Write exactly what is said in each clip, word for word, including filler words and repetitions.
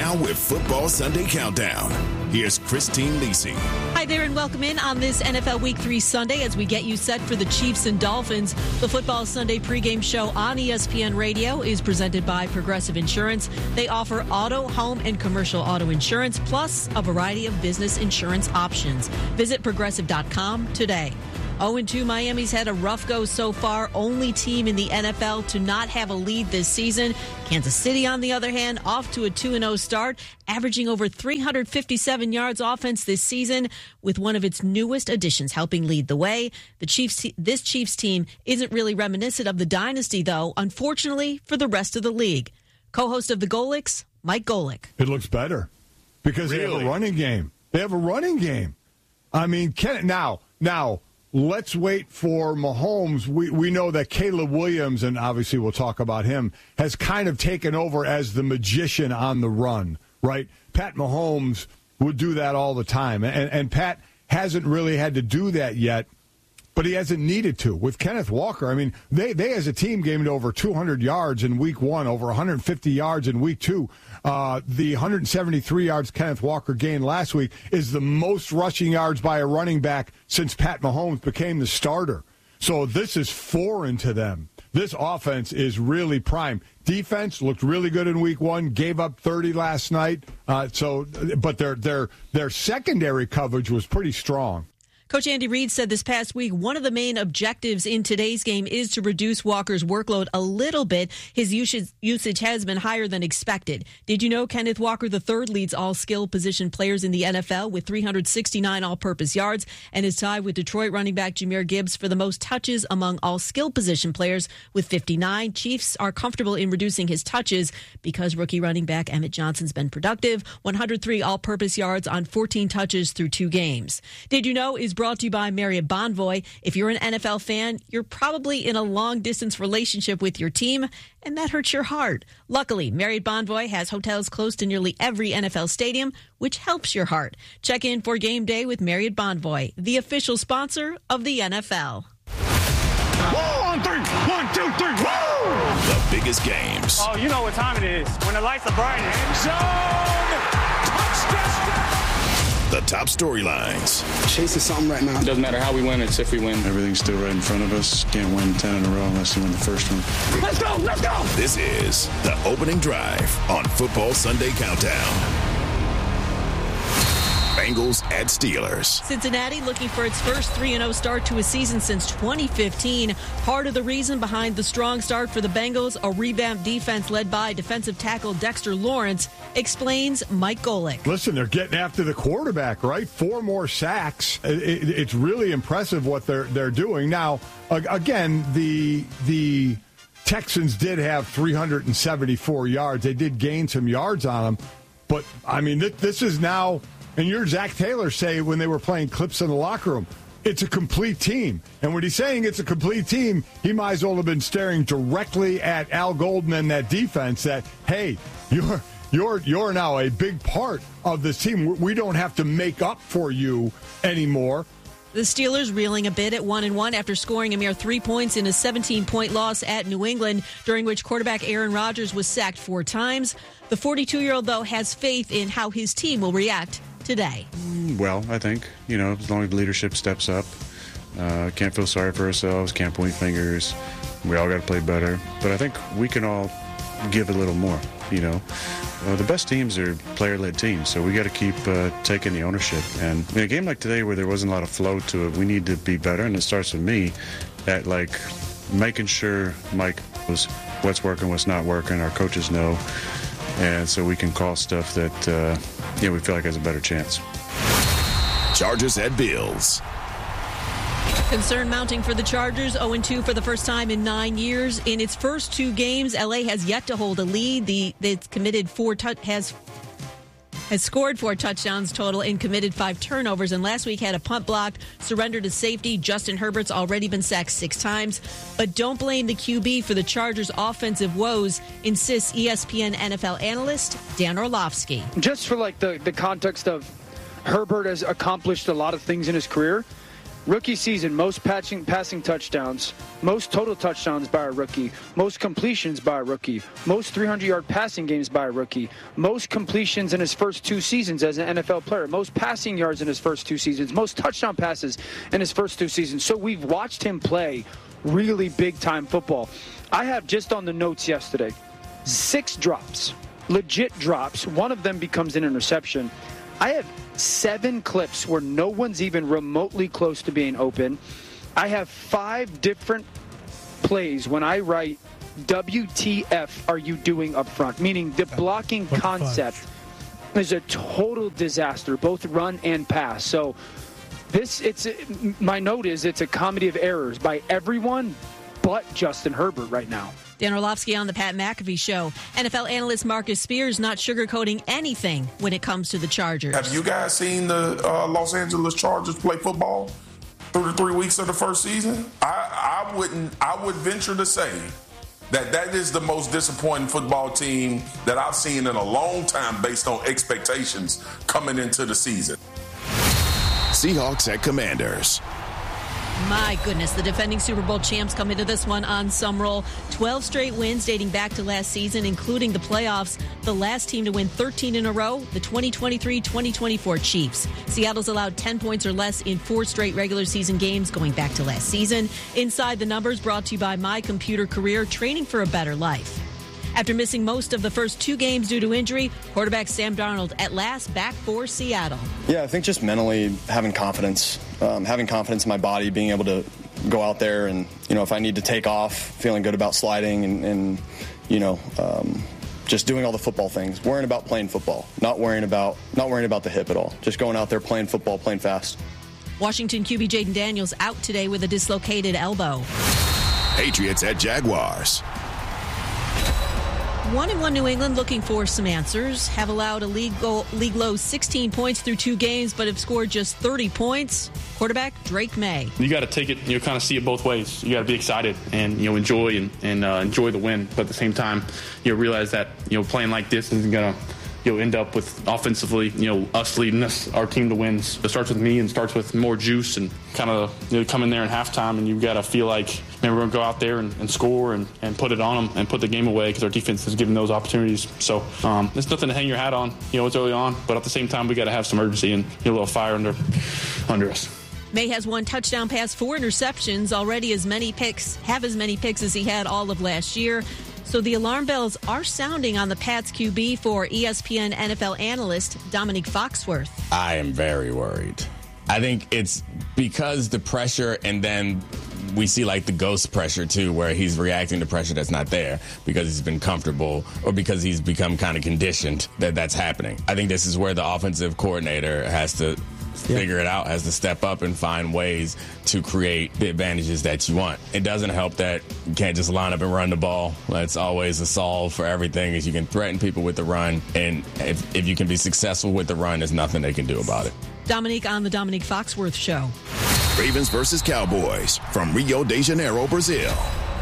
Now with Football Sunday Countdown, here's Christine Lisi. Hi there and welcome in on this N F L Week three Sunday as we get you set for the Chiefs and Dolphins. The Football Sunday pregame show on E S P N Radio is presented by Progressive Insurance. They offer auto, home, and commercial auto insurance, plus a variety of business insurance options. Visit progressive dot com today. oh and two Miami's had a rough go so far, only team in the N F L to not have a lead this season. Kansas City, on the other hand, off to a two and oh start, averaging over three hundred fifty-seven yards offense this season, with one of its newest additions helping lead the way. The Chiefs, this Chiefs team isn't really reminiscent of the dynasty, though, unfortunately for the rest of the league. Co-host of the Golics, Mike Golic. It looks better because really? they have a running game. They have a running game. I mean, can, now, now, let's wait for Mahomes. We we know that Caleb Williams, and obviously we'll talk about him, has kind of taken over as the magician on the run, right? Pat Mahomes would do that all the time, and, and Pat hasn't really had to do that yet, but he hasn't needed to. With Kenneth Walker, I mean, they, they as a team gained over two hundred yards in week one, over one hundred fifty yards in week two. Uh, the one hundred seventy-three yards Kenneth Walker gained last week is the most rushing yards by a running back since Pat Mahomes became the starter. So this is foreign to them. This offense is really prime. Defense looked really good in week one, gave up thirty last night. Uh, so, but their their their secondary coverage was pretty strong. Coach Andy Reid said this past week one of the main objectives in today's game is to reduce Walker's workload a little bit. His usage, usage has been higher than expected. Did you know Kenneth Walker the third leads all skill position players in the N F L with three hundred sixty-nine all-purpose yards and is tied with Detroit running back Jahmyr Gibbs for the most touches among all skill position players with fifty-nine. Chiefs are comfortable in reducing his touches because rookie running back Emmett Johnson's been productive. one hundred three all-purpose yards on fourteen touches through two games. Did you know is brought to you by Marriott Bonvoy. If you're an N F L fan, you're probably in a long-distance relationship with your team, and that hurts your heart. Luckily, Marriott Bonvoy has hotels close to nearly every N F L stadium, which helps your heart. Check in for game day with Marriott Bonvoy, the official sponsor of the N F L. One, three, one, two, three, woo! The biggest games. Oh, you know what time it is. When the lights are bright. End zone! Touchdown! The top storylines. Chasing something right now. It doesn't matter how we win, it's if we win. Everything's still right in front of us. Can't win ten in a row unless you win the first one. Let's go, let's go! This is the opening drive on Football Sunday Countdown. Bengals at Steelers. Cincinnati looking for its first three and oh start to a season since twenty fifteen. Part of the reason behind the strong start for the Bengals, a revamped defense led by defensive tackle Dexter Lawrence, explains Mike Golic. Listen, they're getting after the quarterback, right? Four more sacks. It, it, it's really impressive what they're they're doing. Now, again, the the Texans did have three hundred seventy-four yards. They did gain some yards on them. But, I mean, th- this is now... And you heard Zach Taylor say when they were playing clips in the locker room, it's a complete team. And when he's saying it's a complete team, he might as well have been staring directly at Al Golden and that defense that, hey, you're you're you're now a big part of this team. We don't have to make up for you anymore. The Steelers reeling a bit at one and one after scoring a mere three points in a seventeen-point loss at New England, during which quarterback Aaron Rodgers was sacked four times. The forty-two-year-old, though, has faith in how his team will react today. Well, I think, you know, as long as leadership steps up, uh, can't feel sorry for ourselves, can't point fingers. We all got to play better. But I think we can all give a little more, you know. Uh, the best teams are player-led teams, so we got to keep uh, taking the ownership. And in a game like today where there wasn't a lot of flow to it, we need to be better, and it starts with me at, like, making sure Mike knows what's working, what's not working, our coaches know, and so we can call stuff that, uh, yeah, we feel like has a better chance. Chargers at Bills. Concern mounting for the Chargers, oh and two for the first time in nine years. In its first two games, L A has yet to hold a lead. The it's committed four tu- has has scored four touchdowns total and committed five turnovers. And last week had a punt blocked, surrendered to safety. Justin Herbert's already been sacked six times. But don't blame the Q B for the Chargers' offensive woes, insists E S P N N F L analyst Dan Orlovsky. Just for like the the context of Herbert has accomplished a lot of things in his career. Rookie season, most passing, passing touchdowns, most total touchdowns by a rookie, most completions by a rookie, most three hundred yard passing games by a rookie, most completions in his first two seasons as an N F L player, most passing yards in his first two seasons, most touchdown passes in his first two seasons. So we've watched him play really big-time football. I have just on the notes yesterday, six drops, legit drops. One of them becomes an interception. I have seven clips where no one's even remotely close to being open. I have five different plays when I write W T F are you doing up front, meaning the blocking concept is a total disaster, both run and pass. So this, it's my note is it's a comedy of errors by everyone but Justin Herbert right now. Dan Orlovsky on the Pat McAfee Show. N F L analyst Marcus Spears not sugarcoating anything when it comes to the Chargers. Have you guys seen the uh, Los Angeles Chargers play football through the three weeks of the first season? I, I wouldn't. I would venture to say that that is the most disappointing football team that I've seen in a long time based on expectations coming into the season. Seahawks at Commanders. My goodness, the defending Super Bowl champs come into this one on some roll. twelve straight wins dating back to last season, including the playoffs. The last team to win thirteen in a row, the twenty twenty-three twenty twenty-four Chiefs. Seattle's allowed ten points or less in four straight regular season games going back to last season. Inside the Numbers brought to you by My Computer Career, training for a better life. After missing most of the first two games due to injury, quarterback Sam Darnold at last back for Seattle. Yeah, I think just mentally having confidence, um, having confidence in my body, being able to go out there and, you know, if I need to take off, feeling good about sliding and, and you know, um, just doing all the football things, worrying about playing football, not worrying about not worrying about the hip at all, just going out there playing football, playing fast. Washington Q B Jaden Daniels out today with a dislocated elbow. Patriots at Jaguars. One and one New England looking for some answers. Have allowed a league, goal, league low sixteen points through two games, but have scored just thirty points. Quarterback Drake May. You got to take it, you know, kind of see it both ways. You got to be excited and, you know, enjoy and, and uh, enjoy the win. But at the same time, you know, realize that, you know, playing like this isn't going to, you know, end up with offensively, you know, us leading us, our team to wins. It starts with me and starts with more juice and kind of, you know, come in there in halftime and you've got to feel like, man, we're going to go out there and, and score and, and put it on them and put the game away because our defense is giving those opportunities. So um, there's nothing to hang your hat on. You know, it's early on, but at the same time, we got to have some urgency and you know, a little fire under under us. May has one touchdown pass, four interceptions, already as many picks, have as many picks as he had all of last year. So the alarm bells are sounding on the Pats Q B for E S P N N F L analyst Dominique Foxworth. I am very worried. I think it's because the pressure and then we see like the ghost pressure too, where he's reacting to pressure that's not there because he's been comfortable or because he's become kind of conditioned that that's happening. I think this is where the offensive coordinator has to figure it out, has to step up and find ways to create the advantages that you want. It doesn't help that you can't just line up and run the ball. That's always a solve for everything is you can threaten people with the run, and if, if you can be successful with the run, there's nothing they can do about it. Dominique on the Dominique Foxworth Show. Ravens versus Cowboys from Rio de Janeiro, Brazil.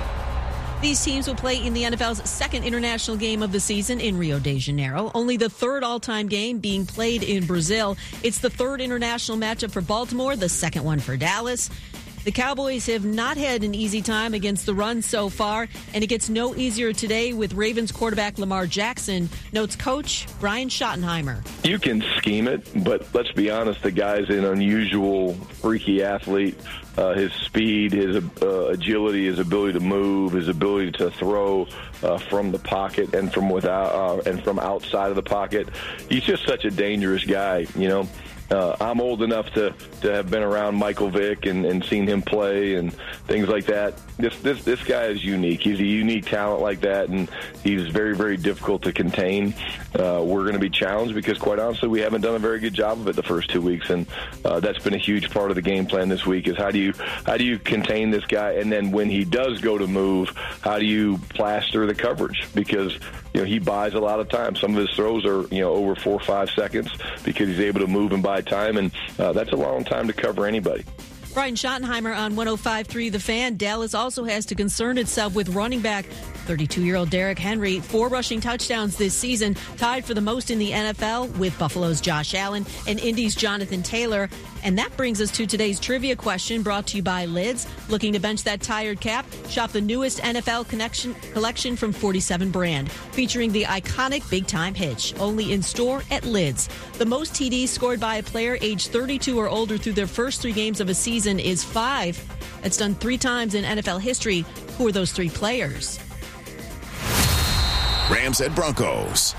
These teams will play in the N F L's second international game of the season in Rio de Janeiro, only the third all-time game being played in Brazil. It's the third international matchup for Baltimore, the second one for Dallas. The Cowboys have not had an easy time against the run so far, and it gets no easier today with Ravens quarterback Lamar Jackson, notes coach Brian Schottenheimer. You can scheme it, but let's be honest, the guy's an unusual, freaky athlete. Uh, his speed, his uh, agility, his ability to move, his ability to throw uh, from the pocket and from without uh, and from outside of the pocket. He's just such a dangerous guy, you know. Uh, I'm old enough to, to have been around Michael Vick and, and seen him play and things like that. This this this guy is unique. He's a unique talent like that, and he's very, very difficult to contain. Uh, we're going to be challenged because, quite honestly, we haven't done a very good job of it the first two weeks, and uh, that's been a huge part of the game plan this week. Is how do you how do you contain this guy, and then when he does go to move, how do you plaster the coverage? Because you know he buys a lot of time. Some of his throws are you know over four or five seconds because he's able to move and buy time, and uh, that's a long time to cover anybody. Brian Schottenheimer on one oh five point three The Fan. Dallas also has to concern itself with running back thirty-two-year-old Derrick Henry. Four rushing touchdowns this season, tied for the most in the N F L with Buffalo's Josh Allen and Indy's Jonathan Taylor. And that brings us to today's trivia question, brought to you by Lids. Looking to bench that tired cap? Shop the newest N F L connection collection from forty-seven brand, featuring the iconic big-time hitch. Only in store at Lids. The most T Ds scored by a player aged thirty-two or older through their first three games of a season is five. That's done three times in N F L history. Who are those three players? Rams at Broncos.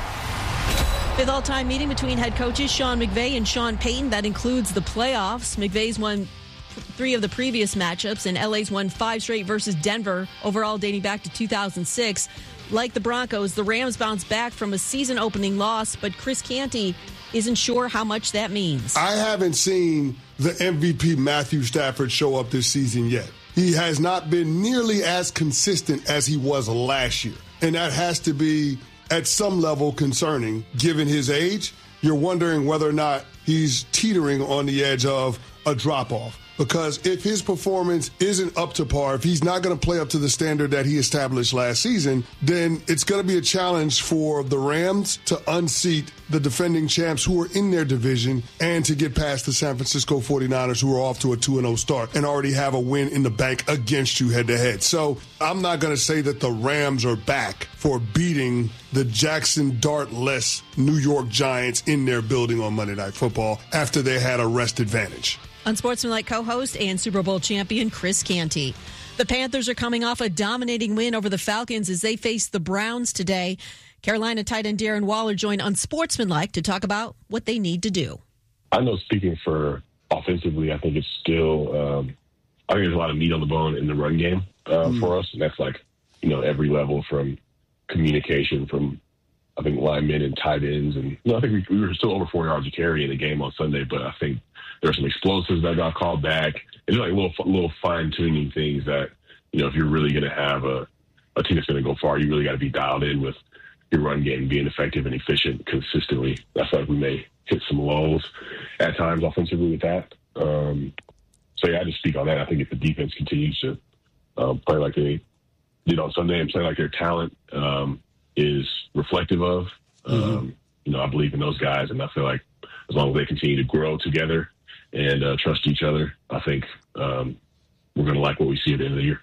Fifth all-time meeting between head coaches Sean McVay and Sean Payton. That includes the playoffs. McVay's won three of the previous matchups, and L A's won five straight versus Denver, overall dating back to two thousand six. Like the Broncos, the Rams bounced back from a season-opening loss, but Chris Canty isn't sure how much that means. I haven't seen the M V P Matthew Stafford show up this season yet. He has not been nearly as consistent as he was last year, and that has to be at some level concerning given his age. You're wondering whether or not he's teetering on the edge of a drop-off. Because if his performance isn't up to par, if he's not going to play up to the standard that he established last season, then it's going to be a challenge for the Rams to unseat the defending champs who are in their division and to get past the San Francisco forty-niners, who are off to a two and oh start and already have a win in the bank against you head-to-head. So I'm not going to say that the Rams are back for beating the Jackson Dart-less New York Giants in their building on Monday Night Football after they had a rest advantage. Unsportsmanlike co-host and Super Bowl champion Chris Canty. The Panthers are coming off a dominating win over the Falcons as they face the Browns today. Carolina tight end Darren Waller joined Unsportsmanlike to talk about what they need to do. I know, speaking for offensively, I think it's still, um, I think there's a lot of meat on the bone in the run game uh, mm. for us. And that's like, you know, every level from communication from, I think, linemen and tight ends. And you know, I think we, we were still over four yards a carry in the game on Sunday, but I think there are some explosives that got called back. It's like little little fine-tuning things that, you know, if you're really going to have a, a team that's going to go far, you really got to be dialed in with your run game being effective and efficient consistently. I feel like we may hit some lulls at times offensively with that. Um, so, yeah, I just speak on that. I think if the defense continues to um, play like they did on Sunday and play like their talent um, is reflective of, um, mm-hmm. you know, I believe in those guys, and I feel like as long as they continue to grow together and uh, trust each other, I think um, we're going to like what we see at the end of the year.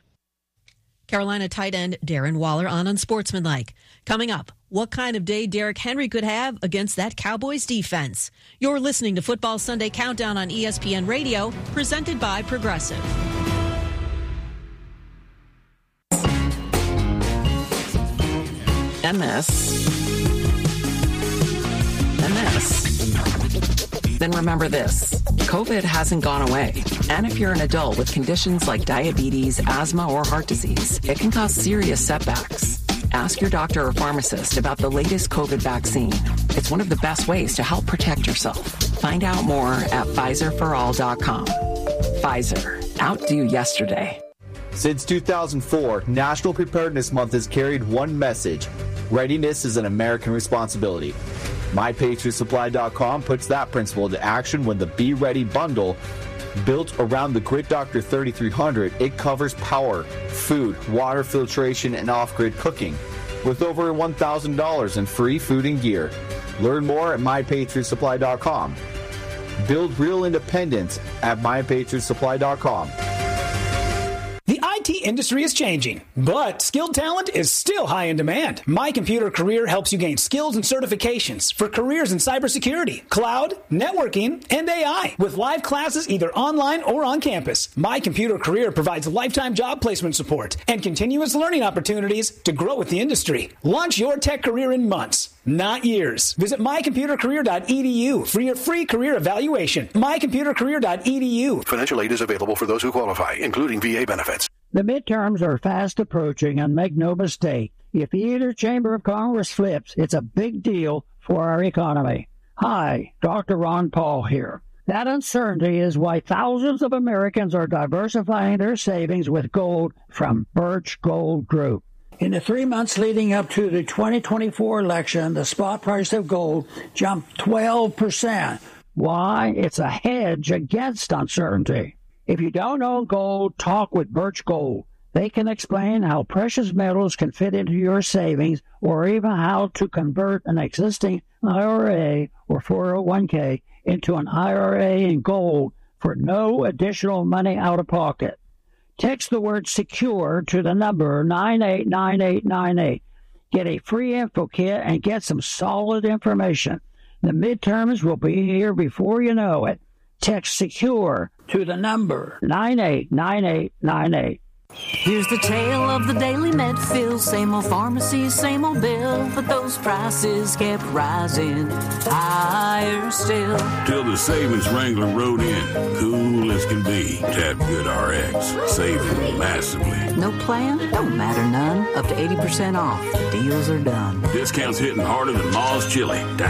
Carolina tight end Darren Waller on Unsportsmanlike. Coming up, what kind of day Derrick Henry could have against that Cowboys defense. You're listening to Football Sunday Countdown on E S P N Radio, presented by Progressive. M S. M S. Then remember this, COVID hasn't gone away. And if you're an adult with conditions like diabetes, asthma, or heart disease, it can cause serious setbacks. Ask your doctor or pharmacist about the latest COVID vaccine. It's one of the best ways to help protect yourself. Find out more at Pfizer for all dot com. Pfizer, outdo yesterday. Since two thousand four, National Preparedness Month has carried one message: readiness is an American responsibility. My Patriot Supply dot com puts that principle into action when the Be Ready bundle, built around the Grid Doctor thirty-three hundred, it covers power, food, water filtration, and off-grid cooking, with over one thousand dollars in free food and gear. Learn more at My Patriot Supply dot com. Build real independence at My Patriot Supply dot com. The I T industry is changing, but skilled talent is still high in demand. My Computer Career helps you gain skills and certifications for careers in cybersecurity, cloud, networking, and A I. With live classes either online or on campus, My Computer Career provides lifetime job placement support and continuous learning opportunities to grow with the industry. Launch your tech career in months, not years. Visit my computer career dot e d u for your free career evaluation. my computer career dot e d u. Financial aid is available for those who qualify, including V A benefits. The midterms are fast approaching, and make no mistake, if either chamber of Congress flips, it's a big deal for our economy. Hi, Doctor Ron Paul here. That uncertainty is why thousands of Americans are diversifying their savings with gold from Birch Gold Group. In the three months leading up to the twenty twenty-four election, the spot price of gold jumped twelve percent. Why? It's a hedge against uncertainty. If you don't own gold, talk with Birch Gold. They can explain how precious metals can fit into your savings or even how to convert an existing I R A or four oh one k into an I R A in gold for no additional money out of pocket. Text the word SECURE to the number nine eight nine eight nine eight. Get a free info kit and get some solid information. The midterms will be here before you know it. Text SECURE to the number nine eight nine eight nine eight. Here's the tale of the Daily Medfield. Same old pharmacy, same old bill, but those prices kept rising higher still. Till the savings Wrangler rode in, cool as can be. Tap Good R X, saving massively. No plan? Don't matter none. Up to eighty percent off. Deals are done. Discounts hitting harder than Ma's chili.